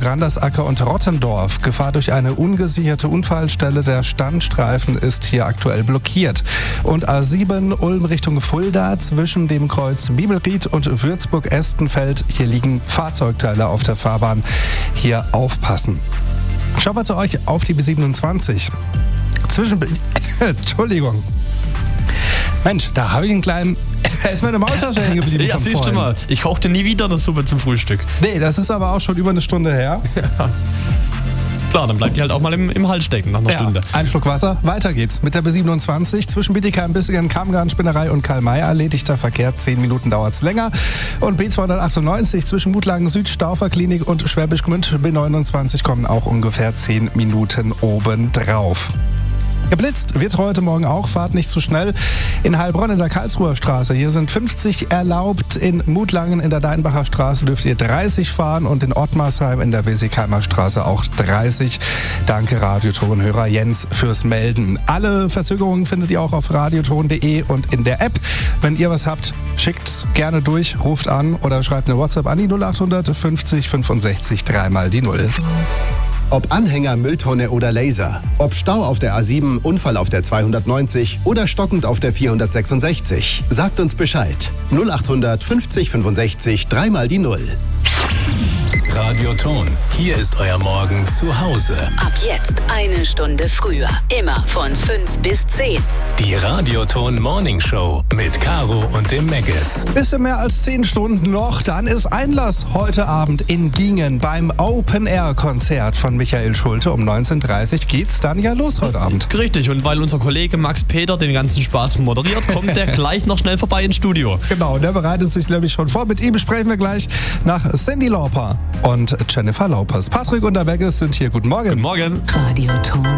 Brandersacker und Rottendorf. Gefahr durch eine ungesicherte Unfallstelle. Der Standstreifen ist hier aktuell blockiert. Und A7 Ulm Richtung Fulda zwischen dem Kreuz Bibelried und Würzburg-Estenfeld. Hier liegen Fahrzeugteile auf der Fahrbahn. Hier aufpassen. Schauen wir zu euch auf die B27. Entschuldigung. Mensch, da habe ich einen kleinen... Da ist meine Maultasche hängen geblieben. Ja, siehst du mal. Ich kochte nie wieder eine Suppe zum Frühstück. Nee, das ist aber auch schon über eine Stunde her. Ja. Klar, dann bleibt die halt auch mal im Hals stecken nach einer Stunde. Ein Schluck Wasser, weiter geht's. Mit der B27 zwischen Bietigheim, Bissingen, Kamgarn, Spinnerei und Karl-May erledigter Verkehr. 10 Minuten dauert's länger. Und B298 zwischen Mutlagen Süd, Staufer-Klinik und Schwäbisch Gmünd, B29 kommen auch ungefähr 10 Minuten obendrauf. Geblitzt wird heute Morgen auch, fahrt nicht zu schnell. In Heilbronn in der Karlsruher Straße, hier sind 50 erlaubt. In Mutlangen in der Deinbacher Straße dürft ihr 30 fahren und in Ottmarsheim in der Wesegheimer Straße auch 30. Danke Radioton-Hörer Jens fürs Melden. Alle Verzögerungen findet ihr auch auf radioton.de und in der App. Wenn ihr was habt, schickt gerne durch, ruft an oder schreibt eine WhatsApp an die 0800 50 65 3 die 0. Ob Anhänger, Mülltonne oder Laser. Ob Stau auf der A7, Unfall auf der 290 oder stockend auf der 466. Sagt uns Bescheid. 0800 50 65 3 die 0. Radioton. Hier ist euer Morgen zu Hause. Ab jetzt eine Stunde früher. Immer von 5 bis 10. Die Radioton Morning Show mit Caro und dem Megges. Bisschen mehr als 10 Stunden noch, dann ist Einlass heute Abend in Gingen beim Open-Air-Konzert von Michael Schulte. Um 19:30 Uhr geht's dann ja los heute Abend. Richtig, und weil unser Kollege Max Peter den ganzen Spaß moderiert, kommt der gleich noch schnell vorbei ins Studio. Genau, der bereitet sich nämlich schon vor. Mit ihm sprechen wir gleich nach Cyndi Lauper und Jennifer Lopez. Patrick und der Megges sind hier. Guten Morgen. Guten Morgen. Radioton.